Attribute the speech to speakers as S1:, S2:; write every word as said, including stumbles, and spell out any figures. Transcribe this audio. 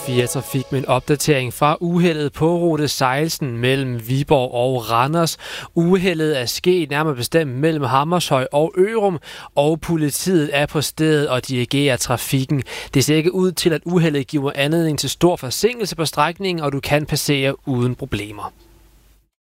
S1: fire Trafik med en opdatering fra uheldet på rute seksten mellem Viborg og Randers. Uheldet er sket nærmere bestemt mellem Hammershøj og Ørum, og politiet er på stedet og dirigerer trafikken. Det ser ikke ud til, at uheldet giver anledning til stor forsinkelse på strækningen, og du kan passere uden problemer.